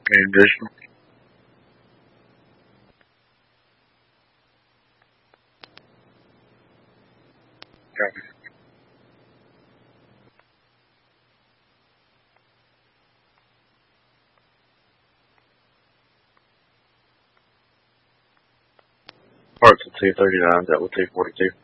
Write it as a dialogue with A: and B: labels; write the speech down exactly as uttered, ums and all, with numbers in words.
A: Main addition. Copy. Parts of T thirty-nine, that with T forty-two.